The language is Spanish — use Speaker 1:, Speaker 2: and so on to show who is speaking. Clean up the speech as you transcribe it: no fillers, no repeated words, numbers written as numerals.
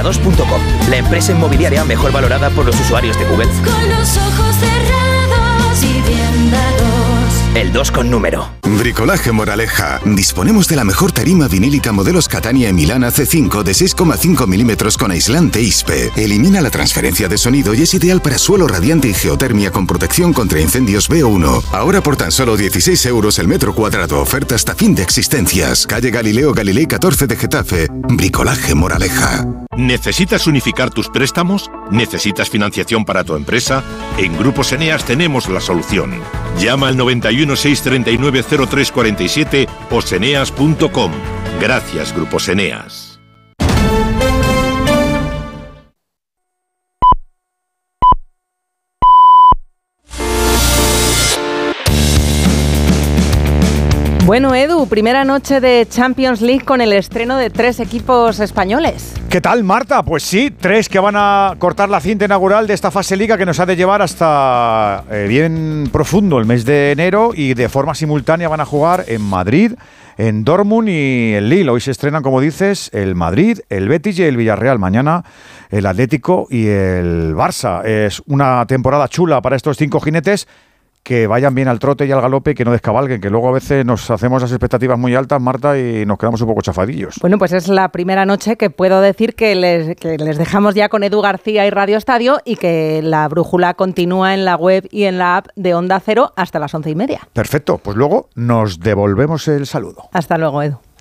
Speaker 1: mira2.com, la empresa inmobiliaria mejor valorada por los usuarios de Google.
Speaker 2: Con los ojos cerrados y bien dados.
Speaker 1: El 2 con número.
Speaker 3: Bricolaje Moraleja. Disponemos de la mejor tarima vinílica modelos Catania y Milana C5 de 6,5 milímetros con aislante ISPE. Elimina la transferencia de sonido y es ideal para suelo radiante y geotermia con protección contra incendios BO1. Ahora por tan solo 16 euros el metro cuadrado. Oferta hasta fin de existencias. Calle Galileo Galilei 14 de Getafe. Bricolaje Moraleja.
Speaker 4: ¿Necesitas unificar tus préstamos? ¿Necesitas financiación para tu empresa? En Grupos Eneas tenemos la solución. Llama al 91 639 0347 o seneas.com. Gracias, Grupos Eneas.
Speaker 5: Bueno, Edu, primera noche de Champions League con el estreno de 3 equipos españoles.
Speaker 6: ¿Qué tal, Marta? Pues sí, 3 que van a cortar la cinta inaugural de esta fase Liga que nos ha de llevar hasta bien profundo el mes de enero, y de forma simultánea van a jugar en Madrid, en Dortmund y en Lille. Hoy se estrenan, como dices, el Madrid, el Betis y el Villarreal. Mañana el Atlético y el Barça. Es una temporada chula para estos 5 jinetes. Que vayan bien al trote y al galope y que no descabalguen, que luego a veces nos hacemos las expectativas muy altas, Marta, y nos quedamos un poco chafadillos.
Speaker 5: Bueno, pues es la primera noche que puedo decir que les dejamos ya con Edu García y Radio Estadio, y que la brújula continúa en la web y en la app de Onda Cero hasta las 11:30.
Speaker 6: Perfecto, pues luego nos devolvemos el saludo.
Speaker 5: Hasta luego, Edu.